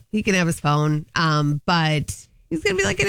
he can have his phone. But he's going to be like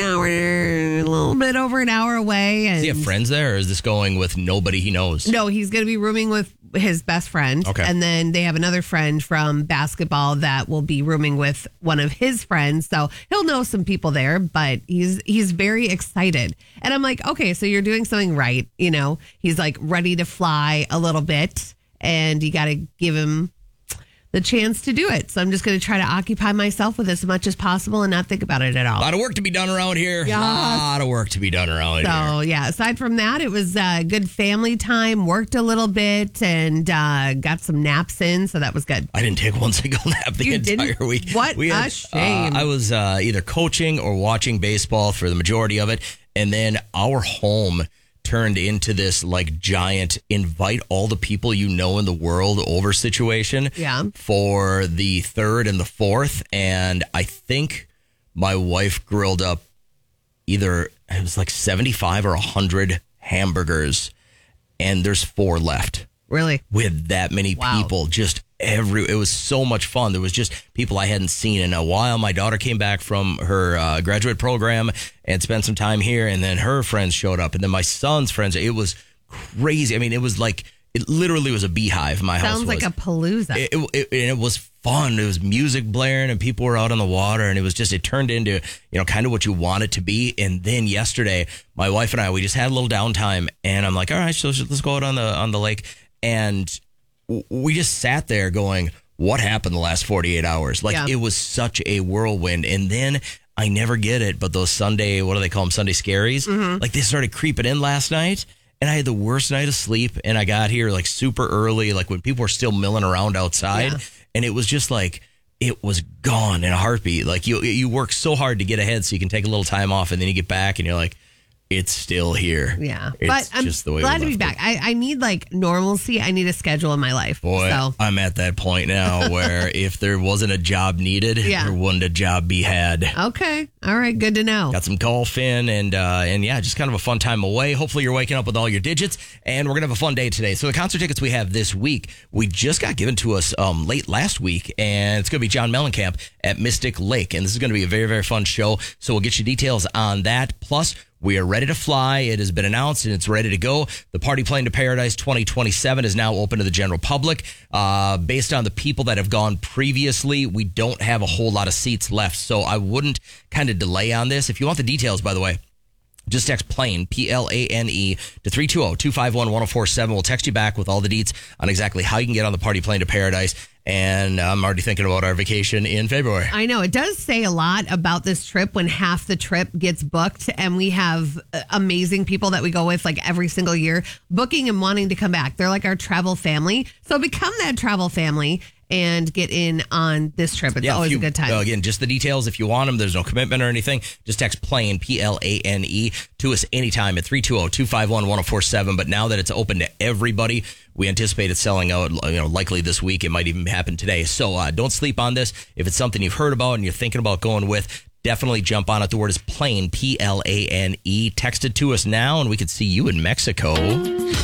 a little bit over an hour away. And Does he have friends there, or is this going with nobody he knows? No, he's going to be rooming with his best friend. Okay. And then they have another friend from basketball that will be rooming with one of his friends. So he'll know some people there, but he's very excited. And I'm like, okay, so you're doing something right. He's like ready to fly a little bit, and you got to give him the chance to do it. So I'm just going to try to occupy myself with as much as possible and not think about it at all. A lot of work to be done around here. Yes. A lot of work to be done around here. So, yeah, aside from that, it was good family time, worked a little bit, and got some naps in, so that was good. I didn't take one single nap the entire week. What a shame. I was either coaching or watching baseball for the majority of it, and then our home turned into this like giant invite all the people you know in the world over situation for the 3rd and the 4th. And I think my wife grilled up it was like 75 or 100 hamburgers, and there's 4 left. Really? With that many people, it was so much fun. There was just people I hadn't seen in a while. My daughter came back from her graduate program and spent some time here, and then her friends showed up, and then my son's friends. It was crazy. I mean, it was like, it literally was a beehive. My house sounds like a palooza. It was fun. It was music blaring, and people were out on the water, and it turned into, kind of what you want it to be. And then yesterday, my wife and I, we just had a little downtime, and I'm like, all right, so let's go out on the lake. And we just sat there going, what happened the last 48 hours? It was such a whirlwind. And then I never get it, but those Sunday, what do they call them? Sunday scaries? Mm-hmm. Like they started creeping in last night, and I had the worst night of sleep. And I got here like super early, like when people were still milling around outside. Yeah. And it was just like, it was gone in a heartbeat. Like you work so hard to get ahead so you can take a little time off, and then you get back and you're like, it's still here. Yeah. It's but I'm just the way glad to be back. I need like normalcy. I need a schedule in my life. Boy, so. I'm at that point now where if there wasn't a job needed, there wouldn't a job be had. Okay. All right. Good to know. Got some golf in and just kind of a fun time away. Hopefully you're waking up with all your digits, and we're going to have a fun day today. So the concert tickets we have this week, we just got given to us late last week, and it's going to be John Mellencamp at Mystic Lake. And this is going to be a very, very fun show. So we'll get you details on that. Plus, we are ready to fly. It has been announced and it's ready to go. The Party Plane to Paradise 2027 is now open to the general public. Based on the people that have gone previously, we don't have a whole lot of seats left. So I wouldn't kind of delay on this. If you want the details, by the way, just text PLANE, PLANE, to 320-251-1047. We'll text you back with all the deets on exactly how you can get on the Party Plane to Paradise. And I'm already thinking about our vacation in February. I know. It does say a lot about this trip when half the trip gets booked, and we have amazing people that we go with like every single year booking and wanting to come back. They're like our travel family. So become that travel family and get in on this trip. It's always a good time. Again, just the details. If you want them, there's no commitment or anything. Just text PLANE, PLANE, to us anytime at 320-251-1047. But now that it's open to everybody, we anticipate it selling out, likely this week. It might even happen today. So don't sleep on this. If it's something you've heard about and you're thinking about going with, definitely jump on it. The word is PLANE, PLANE. Text it to us now, and we could see you in Mexico.